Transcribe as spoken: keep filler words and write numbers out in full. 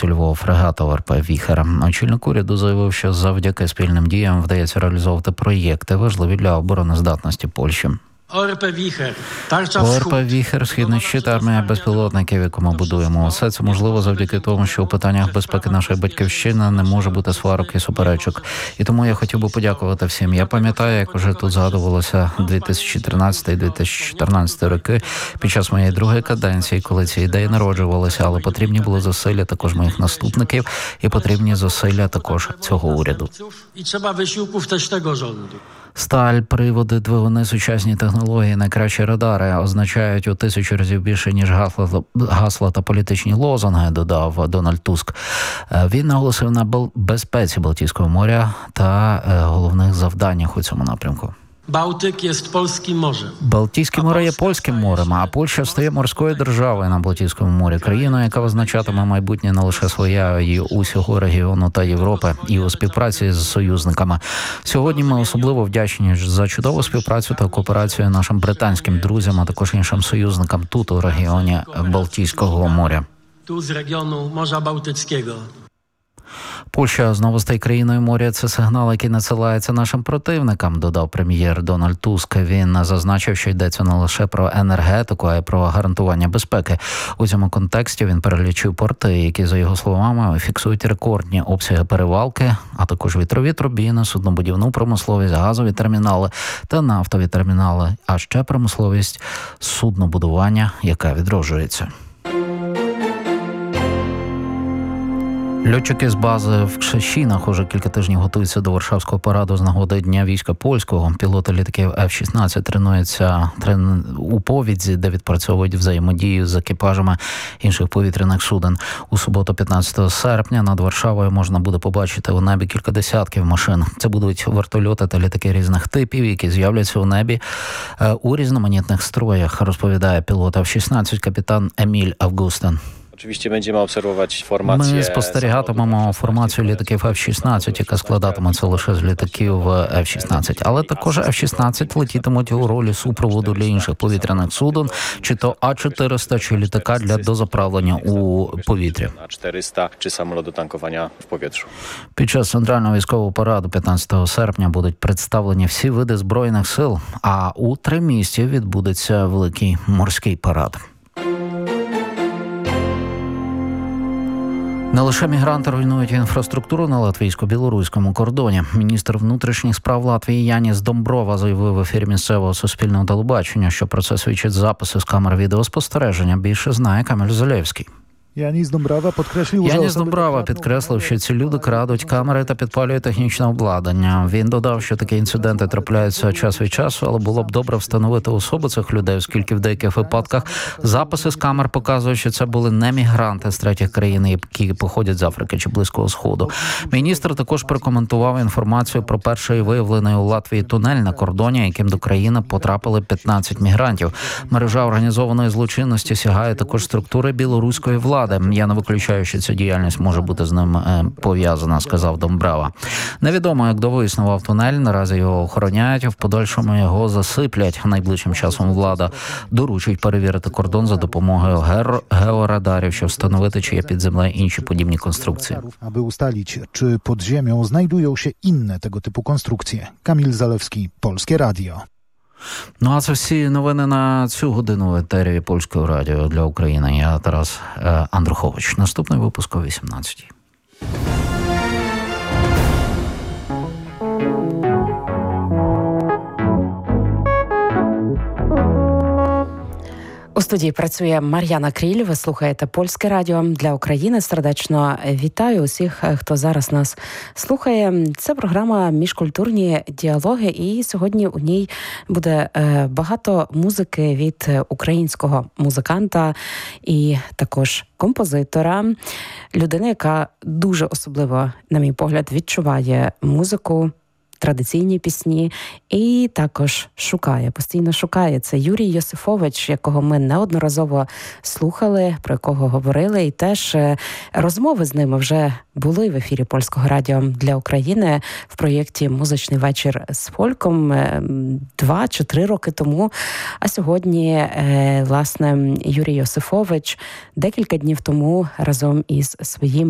цільового фрегата ОРП «Віхер». Очільник уряду заявив, що завдяки спільним діям вдається реалізовувати проєкти, важливі для обороноздатності Польщі. ОРП «Віхер», ОРП «Віхер», східний щит, армія безпілотників, яку ми будуємо. Все це можливо завдяки тому, що у питаннях безпеки нашої батьківщини не може бути сварок і суперечок. І тому я хотів би подякувати всім. Я пам'ятаю, як уже тут згадувалося дві тисячі тринадцятий - дві тисячі чотирнадцятий роки під час моєї другої каденції, коли ці ідеї народжувалися, але потрібні були зусилля також моїх наступників і потрібні зусилля також цього уряду. І треба висілків теж того rządu. Сталь, приводи, двигуни, сучасні технології, найкращі радари означають у тисячу разів більше, ніж гасла, гасла та політичні лозунги, додав Дональд Туск. Він наголосив на безпеці Балтійського моря та головних завданнях у цьому напрямку. Балтик є польським морем. Балтійське море є польським морем, а Польща стає морською державою на Балтійському морі. Країною, яка визначатиме майбутнє не лише своє, а й усього регіону та Європи, і у співпраці з союзниками. Сьогодні ми особливо вдячні за чудову співпрацю та кооперацію нашим британським друзям, а також іншим союзникам тут, у регіоні Балтійського моря. Тут з регіону Моря Балтійського. Польща знову стає країною моря – це сигнал, який надсилається нашим противникам, додав прем'єр Дональд Туск. Він зазначив, що йдеться не лише про енергетику, а й про гарантування безпеки. У цьому контексті він перелічив порти, які, за його словами, фіксують рекордні обсяги перевалки, а також вітрові турбіни, суднобудівну промисловість, газові термінали та нафтові термінали, а ще промисловість суднобудування, яка відроджується. Льотчики з бази в Кшещінах уже кілька тижнів готуються до Варшавського параду з нагоди Дня війська польського. Пілоти літаків Еф шістнадцять тренуються трен... у повідзі, де відпрацьовують взаємодію з екіпажами інших повітряних суден. У суботу, п'ятнадцятого серпня, над Варшавою можна буде побачити у небі кілька десятків машин. Це будуть вертольоти та літаки різних типів, які з'являться у небі у різноманітних строях, розповідає пілот Еф шістнадцять капітан Еміль Августен. Ми спостерігатимемо формацію літаків Еф шістнадцять, яка складатиметься лише з літаків Еф шістнадцять. Але також Еф шістнадцять летітимуть у ролі супроводу для інших повітряних суден, чи то А чотириста, чи літака для дозаправлення у повітрі. чи самоліт до танкування в повітрі. Під час центрального військового параду п'ятнадцятого серпня будуть представлені всі види Збройних сил, а у Тримісті відбудеться великий морський парад. Не лише мігранти руйнують інфраструктуру на латвійсько-білоруському кордоні. Міністр внутрішніх справ Латвії Яніс Домброва заявив в ефірі місцевого суспільного телебачення, що про це свідчать записи з камер відеоспостереження. Більше знає Камиль Залевський. Яніс Домбрава підкреслив, Яніс Домбрава підкреслив, що ці люди крадуть камери та підпалюють технічне обладнання. Він додав, що такі інциденти трапляються час від часу, але було б добре встановити особи цих людей, оскільки в деяких випадках записи з камер показують, що це були не мігранти з третіх країн, які походять з Африки чи Близького Сходу. Міністр також прокоментував інформацію про перший виявлений у Латвії тунель на кордоні, яким до країни потрапили п'ятнадцять мігрантів. Мережа організованої злочинності сягає також структури білоруської влади. Я не виключаю, що ця діяльність може бути з ним е, пов'язана, сказав Домбрава. Невідомо, як довго існував тунель, наразі його охороняють, в подальшому його засиплять. Найближчим часом влада доручить перевірити кордон за допомогою геро- георадарів, щоб встановити, чи є під землею інші подібні конструкції. Аби ustalić, czy pod ziemią znajdują się inne tego typu konstrukcje. Kamil Zalewski, Polskie Radio. Ну, а це всі новини на цю годину в етері Польського радіо для України. Я Тарас е, Андрухович. Наступний випуск о вісімнадцятій. У студії працює Мар'яна Кріль. Ви слухаєте Польське радіо для України. Сердечно вітаю усіх, хто зараз нас слухає. Це програма «Міжкультурні діалоги», і сьогодні у ній буде багато музики від українського музиканта і також композитора, людини, яка дуже особливо, на мій погляд, відчуває музику, традиційні пісні і також шукає, постійно шукає. Це Юрій Йосифович, якого ми неодноразово слухали, про якого говорили, і теж розмови з ними вже були в ефірі Польського радіо для України в проєкті «Музичний вечір з фольком» два чи три роки тому. А сьогодні, власне, Юрій Йосифович декілька днів тому разом із своїм